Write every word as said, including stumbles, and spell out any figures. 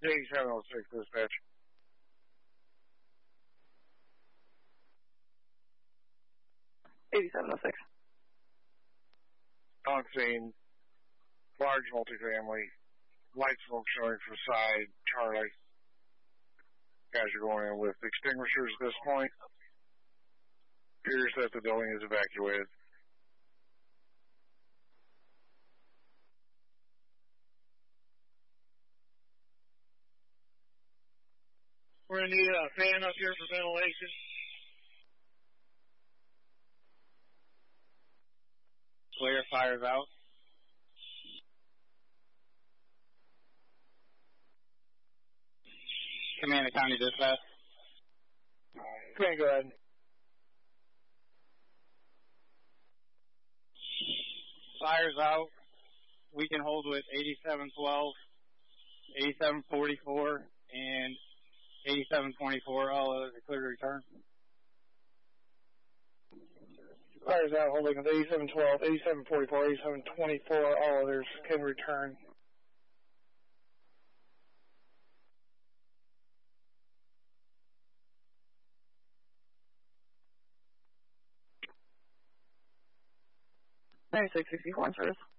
eighty-seven oh six, dispatch. eighty-seven oh six. On scene, large multifamily, light smoke showing from side, Charlie. Guys are going in with extinguishers at this point. Appears that the building is evacuated. We're going to need a fan up here for ventilation. Clear, fires out. Command of County Dispatch. Okay, go ahead. Fires out. We can hold with eighty-seven twelve, eighty-seven forty-four, and eighty-seven twenty-four. All others are clear to return. Fires out, holding with eighty-seven twelve, eighty-seven forty-four, eighty-seven twenty-four. All others can return. ninety-six sixty-four in service.